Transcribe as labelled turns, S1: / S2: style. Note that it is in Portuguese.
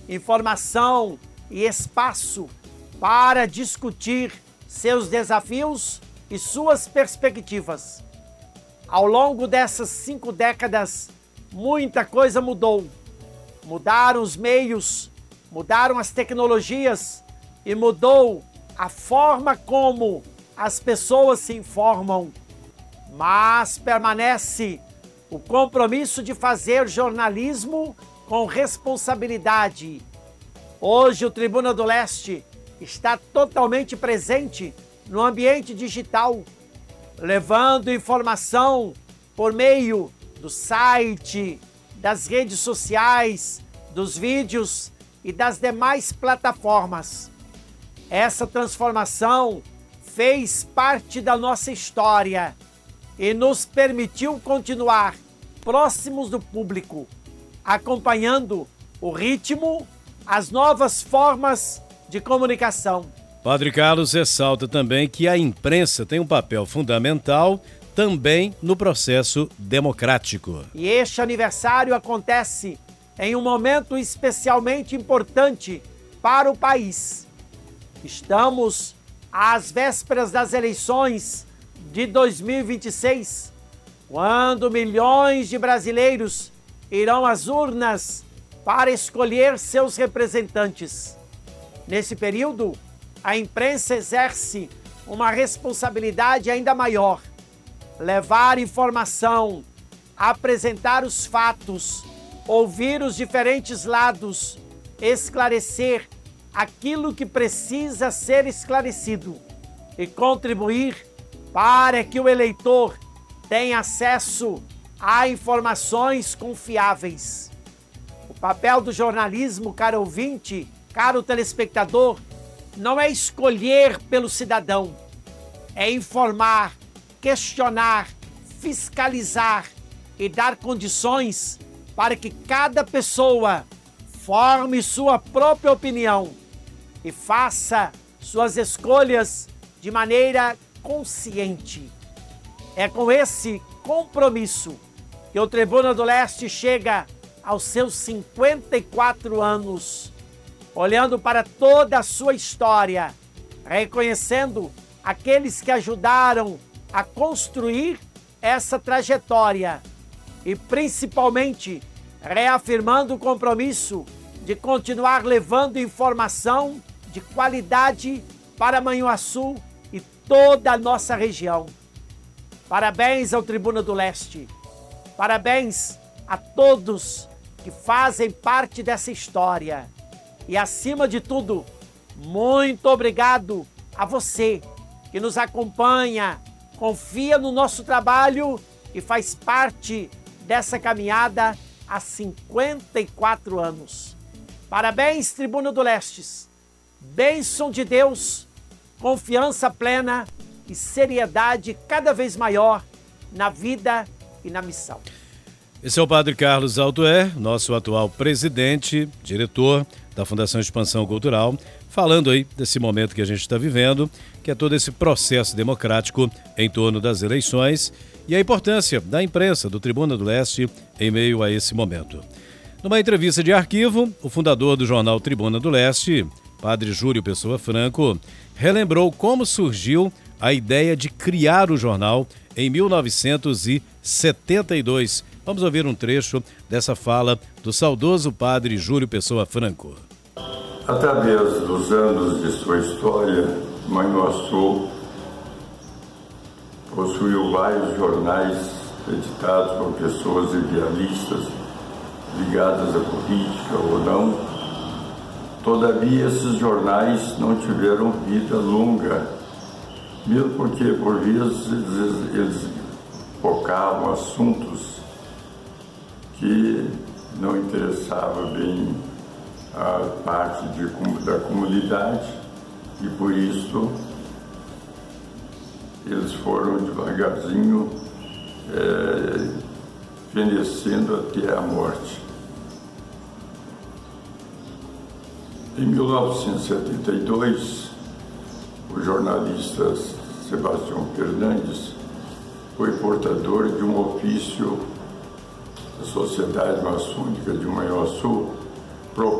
S1: informação e espaço para discutir seus desafios e suas perspectivas. Ao longo dessas 5 décadas, muita coisa mudou. Mudaram os meios, mudaram as tecnologias e mudou a forma como as pessoas se informam. Mas permanece o compromisso de fazer jornalismo com responsabilidade. Hoje o Tribuna do Leste está totalmente presente no ambiente digital, levando informação por meio do site, das redes sociais, dos vídeos e das demais plataformas. Essa transformação fez parte da nossa história e nos permitiu continuar próximos do público, acompanhando o ritmo, as novas formas de comunicação.
S2: Padre Carlos ressalta também que a imprensa tem um papel fundamental também no processo democrático.
S1: E este aniversário acontece em um momento especialmente importante para o país. Estamos às vésperas das eleições de 2026, quando milhões de brasileiros irão às urnas para escolher seus representantes. Nesse período, a imprensa exerce uma responsabilidade ainda maior: levar informação, apresentar os fatos, ouvir os diferentes lados, esclarecer aquilo que precisa ser esclarecido e contribuir para que o eleitor tenha acesso a informações confiáveis. O papel do jornalismo, caro ouvinte, caro telespectador, não é escolher pelo cidadão, é informar, questionar, fiscalizar e dar condições para que cada pessoa forme sua própria opinião e faça suas escolhas de maneira consciente. É com esse compromisso que o Tribuna do Leste chega aos seus 54 anos, olhando para toda a sua história, reconhecendo aqueles que ajudaram a construir essa trajetória e principalmente reafirmando o compromisso de continuar levando informação de qualidade para Manhuaçu e toda a nossa região. Parabéns ao Tribuna do Leste, parabéns a todos que fazem parte dessa história e, acima de tudo, muito obrigado a você que nos acompanha, confia no nosso trabalho e faz parte dessa caminhada há 54 anos. Parabéns, Tribuna do Leste. Bênção de Deus, confiança plena e seriedade cada vez maior na vida e na missão.
S2: Esse é o Padre Carlos Altuer, nosso atual presidente, diretor da Fundação Expansão Cultural, falando aí desse momento que a gente está vivendo, que é todo esse processo democrático em torno das eleições e a importância da imprensa do Tribuna do Leste em meio a esse momento. Numa entrevista de arquivo, o fundador do jornal Tribuna do Leste, Padre Júlio Pessoa Franco, relembrou como surgiu a ideia de criar o jornal em 1972. Vamos ouvir um trecho dessa fala do saudoso Padre Júlio Pessoa Franco.
S3: Através dos anos de sua história, Manhuaçu possuiu vários jornais editados por pessoas idealistas, ligadas à política ou não. Todavia, esses jornais não tiveram vida longa, mesmo porque, por vezes, eles focavam assuntos que não interessavam bem a parte da comunidade e, por isso, eles foram devagarzinho fenecendo até a morte. Em 1972, o jornalista Sebastião Fernandes foi portador de um ofício da Sociedade Maçônica de Manhuaçu,